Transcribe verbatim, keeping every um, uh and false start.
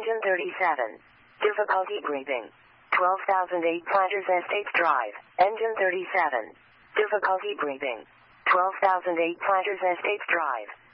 Engine thirty-seven. Difficulty breathing. twelve thousand eight Planters Estates Drive. Engine thirty-seven. Difficulty breathing. twelve thousand eight Planters Estates Drive.